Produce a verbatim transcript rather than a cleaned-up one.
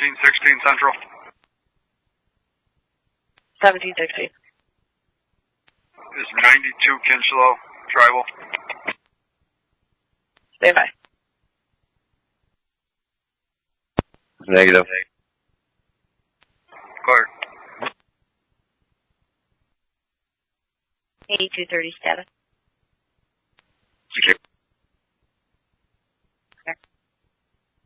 seventeen sixteen Central. seventeen sixteen. Is ninety-two Kinchlow, Tribal. Stand by. Negative. Clear. eighty-two thirty status.